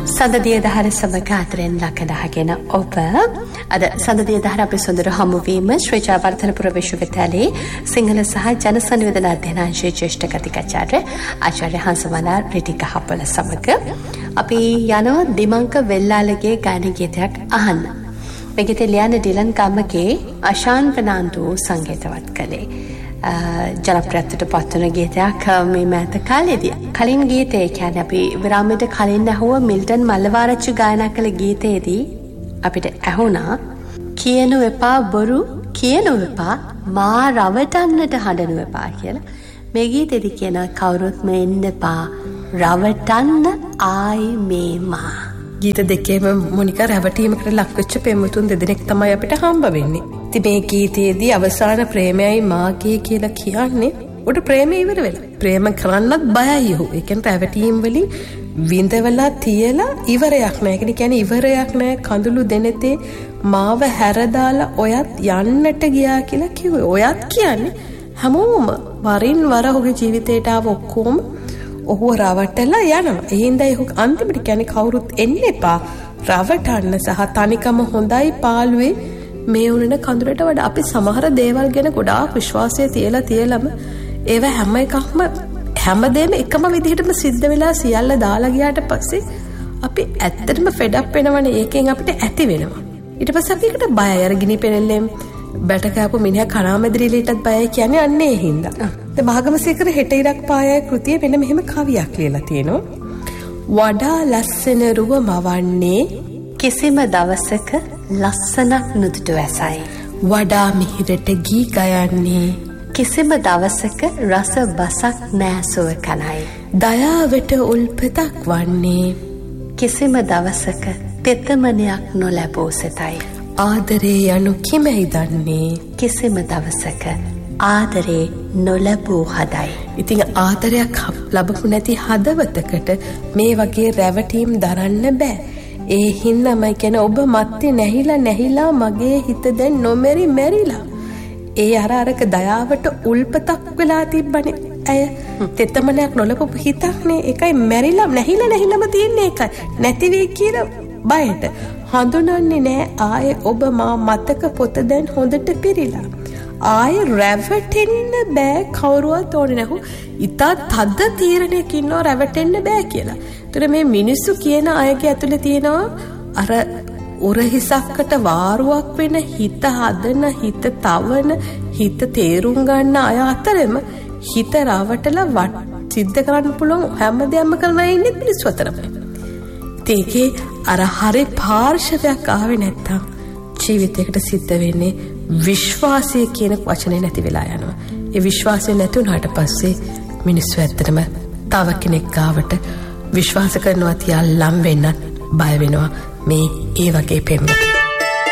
සඳදිය දහර සමග අතරෙන් ලකඩහගෙන ඔබ අද සඳදිය දහර අපේ සොඳුරු හමුවීම ශ්‍රී ජයවර්ධනපුර විශ්වවිද්‍යාලයේ සිංහල සහ ජන සංවේදන අධ්‍යනාංශයේ ජ්‍යෙෂ්ඨ කතිකාචාර්ය ආචාර්ය හංසවනා රිටික හප්පල සමග අපි යනවා දිමංක වෙල්ලාලගේ ගායන ගීතයක් අහන්න. මේ ගීතය ලියන ඩිලන් ගමගේ අශාන් ප්‍රනාන්දු සංගීතවත් කළේ. ජනප්‍රියත්වයට පත්වන ගීතයක් මේ මෑත කාලෙදී. කලින් ගීතය කියන්නේ අපි විරාමයට කලින් ඇහුව මිල්ටන් මල්ලවාරච්චි ගායනා කළ ගීතයේදී අපිට ඇහුණා කියනු එපා බොරු කියනු එපා මා රවටන්නට හඬනු එපා කියලා. මේ ගීතේදී කියන කවුරුත් මෙන්න එපා රවටන්න ආයි මේ මා. ගීත දෙකේම මොනිකා රැවටීමකට ලක්වෙච්ච පෙම්වතුන් දෙදෙනෙක් තමයි අපිට හම්බ වෙන්නේ. ඉතින් මේ ගීතයේදී අවසාන ප්‍රේමයයි මාගේ කියලා කියන්නේ උඩ ප්‍රේමය ඉවර වෙලා. ප්‍රේම කරන්නත් බයයි ඔහු. ඒ කියන්නේ රැවටීම් වලින් විඳවලා තියලා ඉවරයක් නැහැ. ඒ කියන්නේ ඉවරයක් නැහැ. කඳුළු දෙනෙතේ මාව හැරදාලා ඔයත් යන්නට ගියා කියලා කිව්වේ. ඔයත් කියන්නේ හැමෝම වරින් වර ඔහුගේ ජීවිතේට ආව ඔක්කොම ඔහුව රවටලා යනවා. ඒ හින්දා ඔහු අන්තිමට කියන්නේ කවුරුත් එන්න එපා රවටන්න සහ තනිකම හොඳයි පාළුවේ මේ උනන කඳුරට වඩා අපි සමහර දේවල් ගැන ගොඩාක් විශ්වාසය තියලම ඒව හැම එකක්ම හැමදේම එකම විදිහටම සිද්ධ වෙලා සියල්ල දාලා ගියාට පස්සේ අපි ඇත්තටම ෆෙඩ් අප් වෙනවනේ. ඒකෙන් අපිට ඇති වෙනවා. ඊට පස්සේ අපි ඒකට බයයි. අර ගිනි පෙරෙල්ලෙන් බැට කෑපු මිනිහා කණාමැදිරිලටත් බයයි කියන්නේ අන්නේ ඒ හින්දා. දැන් භාගමසේකර හෙට ඉරක් පායයි කෘතියේ මෙන්න මෙහෙම කවියක් ලියලා තියෙනවා. වඩා ලස්සන රුව මවන්නේ කිසිම දවසක ලස්සනක් නුදුට වැසයි. වඩා මිහිරට ගී ගයන්නේ කිසිම දවසක රස බසක් නෑසුව කනයි. දයාවට උල්පතක් වන්නේ කිසිම දවසක තෙතමනයක් නොලැබූ සිතයි. ආදරේ යනු කිමයි දන්නේ කිසිම දවසක ආදරේ නොලැබූ හදයි. ඉතින් ආදරයක් ලැබපු නැති හදවතකට මේ වගේ රැවටීම් දරන්න බෑ. ඒ හින්දාමයි කියන ඔබ මැත්තේ නැහිලා මගේ හිත දැන් නොමෙරි මෙරිලා. ඒ අරක දයාවට උල්පතක් වෙලා තිබ්බනේ. අය තෙතමනයක් නොලපපු හිතක්නේ. ඒකයි මෙරිලා නැහිලාම තියන්නේ. ඒකයි නැති වෙයි කියලා බයට හඳුනන්නේ නෑ. ආයේ ඔබ මා මතක පොත දැන් හොඳට පිරීලා. ආයේ රැවටෙන්න බෑ කවුරුවත් ඕනේ නැහු. ඉතා තද තීරණයක ඉන්නව රැවටෙන්න බෑ කියලා. ඒතර මේ මිනිස්සු කියන අයගේ ඇතුලේ තියෙනවා අර උරහිසක්කට වාරුවක් වෙන හිත හදන හිත තවන හිත තේරුම් ගන්න අය අතරෙම හිත රවටලා සිද්ධ කරන්න පුළුවන් හැමදේම කරන අය ඉන්නේ මිනිස්සු අතරම. ඒකේ අර හරි පාර්ශවයක් ආවේ නැත්තම් ජීවිතයකට සිද්ධ වෙන්නේ විශ්වාසය කියන වචනේ නැති වෙලා යනවා. ඒ විශ්වාසය නැති වුණාට පස්සේ මිනිස්සු ඇත්තටම තව කෙනෙක් ගාවට විශ්වාස කරනවා තියා ලම් වෙන්නත් බය වෙනවා. මේ ඒ වගේ පෙම්වත